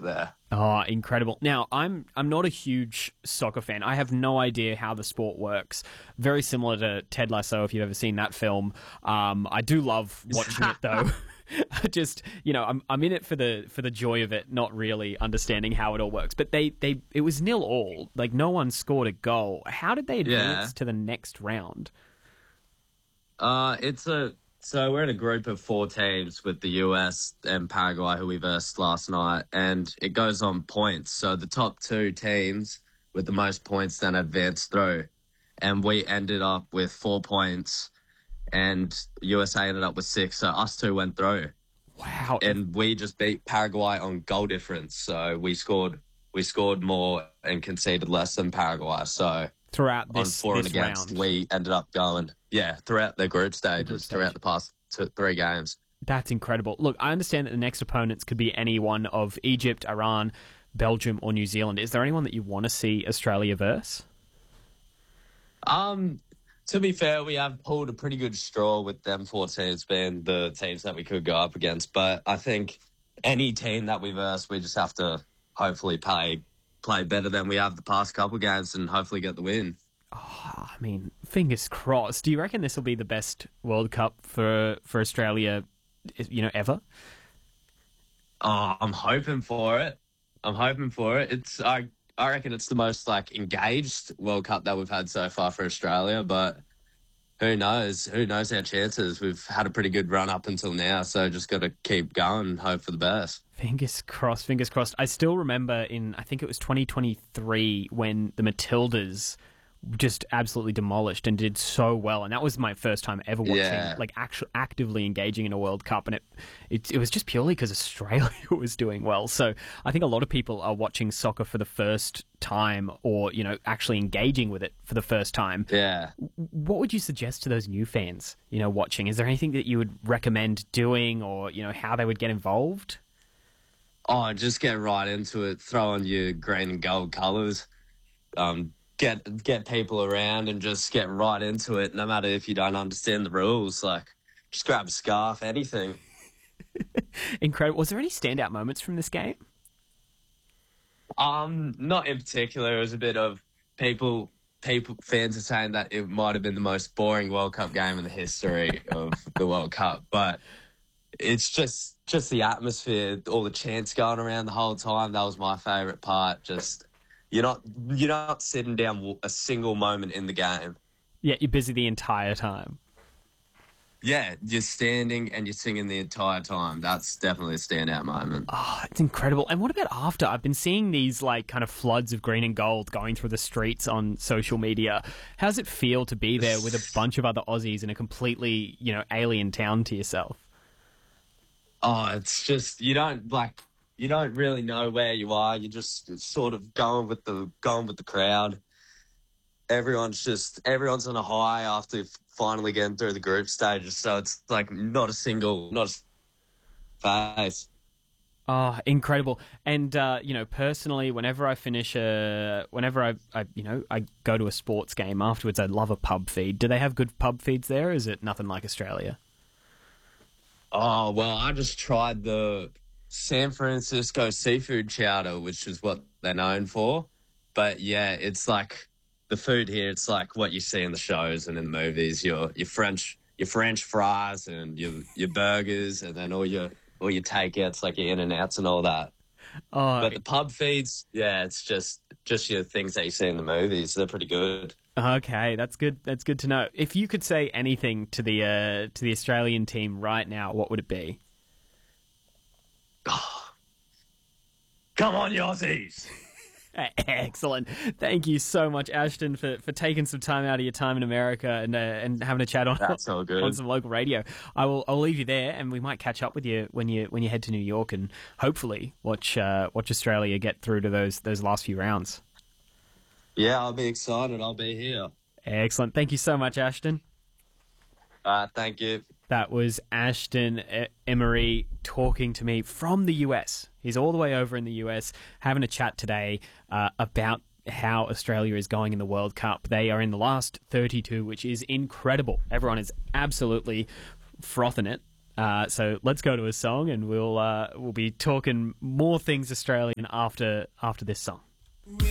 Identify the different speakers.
Speaker 1: it there.
Speaker 2: Oh, incredible. Now, I'm not a huge soccer fan. I have no idea how the sport works. Very similar to Ted Lasso, if you've ever seen that film. I do love watching it, though. Just, I'm in it for the joy of it, not really understanding how it all works. But it was 0-0. Like, no one scored a goal. How did they advance to the next round?
Speaker 1: So we're in a group of 4 teams with the US and Paraguay, who we versed last night, and it goes on points. So the top 2 teams with the most points then advance through. And we ended up with 4 points, and USA ended up with 6. So us 2 went through.
Speaker 2: Wow.
Speaker 1: And we just beat Paraguay on goal difference. So we scored more and conceded less than Paraguay. So
Speaker 2: throughout this,
Speaker 1: on for
Speaker 2: this
Speaker 1: and against,
Speaker 2: round,
Speaker 1: we ended up going, throughout the group stages, throughout the past 3 games.
Speaker 2: That's incredible. Look, I understand that the next opponents could be any one of Egypt, Iran, Belgium, or New Zealand. Is there anyone that you want to see Australia verse?
Speaker 1: To be fair, we have pulled a pretty good straw with them 4 teams being the teams that we could go up against. But I think any team that we verse, we just have to hopefully play better than we have the past couple games and hopefully get the win.
Speaker 2: Oh, I mean, fingers crossed. Do you reckon this will be the best World Cup for Australia, ever?
Speaker 1: Oh, I'm hoping for it. I reckon it's the most engaged World Cup that we've had so far for Australia, but who knows? Who knows our chances? We've had a pretty good run up until now, so just got to keep going and hope for the best.
Speaker 2: Fingers crossed, fingers crossed. I still remember I think it was 2023 when the Matildas just absolutely demolished and did so well, and that was my first time ever watching actively engaging in a World Cup, and it was just purely because Australia was doing well. So I think a lot of people are watching soccer for the first time, or actually engaging with it for the first time.
Speaker 1: Yeah.
Speaker 2: What would you suggest to those new fans watching? Is there anything that you would recommend doing, or how they would get involved?
Speaker 1: Oh, just get right into it. Throw on your green and gold colours. Get people around and just get right into it. No matter if you don't understand the rules, just grab a scarf, anything.
Speaker 2: Incredible. Was there any standout moments from this game?
Speaker 1: Not in particular. It was a bit of fans are saying that it might have been the most boring World Cup game in the history of the World Cup, but it's just the atmosphere, all the chants going around the whole time. That was my favourite part. Just you're not sitting down a single moment in the game.
Speaker 2: Yeah, you're busy the entire time.
Speaker 1: Yeah, you're standing and you're singing the entire time. That's definitely a standout moment.
Speaker 2: Oh, it's incredible. And what about after? I've been seeing these kind of floods of green and gold going through the streets on social media. How does it feel to be there with a bunch of other Aussies in a completely, alien town to yourself?
Speaker 1: Oh, it's just you don't really know where you are. You're just sort of going with the crowd. Everyone's on a high after finally getting through the group stages. So it's not a face.
Speaker 2: Oh, incredible. And, personally, whenever I finish whenever I go to a sports game afterwards, I love a pub feed. Do they have good pub feeds there? Or is it nothing like Australia?
Speaker 1: Oh, well, I just tried the San Francisco seafood chowder, which is what they're known for. But yeah, it's the food here. It's what you see in the shows and in the movies. Your French fries and your burgers, and then all your takeouts, your In-N-Outs and all that.
Speaker 2: Oh,
Speaker 1: but the pub feeds, yeah, it's just your things that you see in the movies. They're pretty good.
Speaker 2: Okay, that's good. That's good to know. If you could say anything to the Australian team right now, what would it be?
Speaker 1: Oh, come on, you Aussies!
Speaker 2: Excellent. Thank you so much, Ashton, for taking some time out of your time in America and having a chat on some local radio. I'll leave you there, and we might catch up with you when you head to New York, and hopefully watch Australia get through to those last few rounds.
Speaker 1: Yeah, I'll be excited. I'll be here.
Speaker 2: Excellent. Thank you so much, Ashton.
Speaker 1: Thank you.
Speaker 2: That was Ashton Emery talking to me from the US. He's all the way over in the US having a chat today about how Australia is going in the World Cup. They are in the last 32, which is incredible. Everyone is absolutely frothing it. So let's go to a song, and we'll be talking more things Australian after this song.